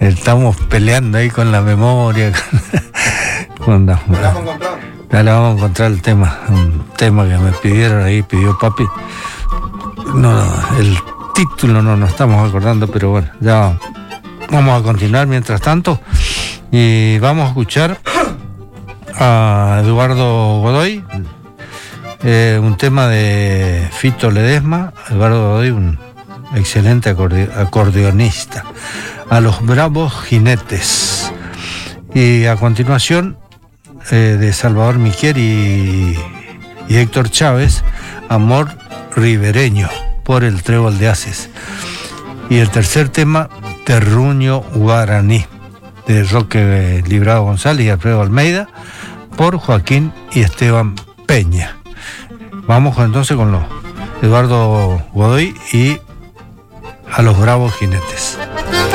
Estamos peleando ahí con la memoria. Ya le vamos a encontrar el tema. Un tema que me pidieron ahí, pidió papi. No, el título no nos estamos acordando, pero bueno, ya vamos a continuar mientras tanto. Y vamos a escuchar a Eduardo Godoy, un tema de Fito Ledesma. Eduardo Godoy, un excelente acordeonista. A los Bravos Jinetes. Y a continuación, de Salvador Miquel y Héctor Chávez, Amor Ribereño, por el Trébol de Haces. Y el tercer tema, Terruño Guaraní, de Roque Librado González y Alfredo Almeida, por Joaquín y Esteban Peña. Vamos entonces con los Eduardo Godoy y A los Bravos Jinetes.